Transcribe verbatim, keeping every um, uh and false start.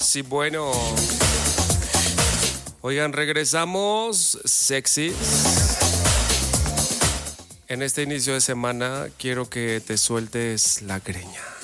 Sí, bueno. Oigan, regresamos sexy. En este inicio de semana quiero que te sueltes la greña.